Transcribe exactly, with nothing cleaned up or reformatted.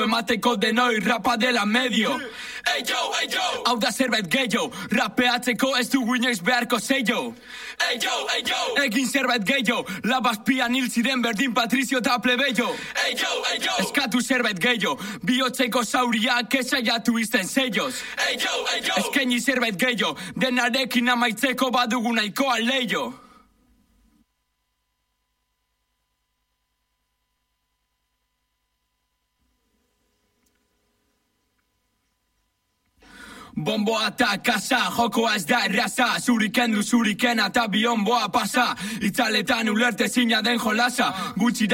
emateko denoi rapa dela medio. Ey yo, ey yo, hau da zerbait gehiago, rapeatzeko ez dugu inoiz beharko zeio. Ey yo, ey yo, egin zerbait gehiago, labazpian hil ziren berdin Patrizio eta plebeio. Ey yo, ey yo, eskatu zerbait gehiago, bihotzeko zauriak esaiatu izten zeioz. Ey yo, ey yo, eskeni zerbait gehiago, denarekin amaitzeko badugu nahikoa leio. Bomboa eta kasa, jokoa ez da erraza. Zuriken du zurikena eta bionboa pasa. Itzaletan ulerte zina den jolasa. Gutxi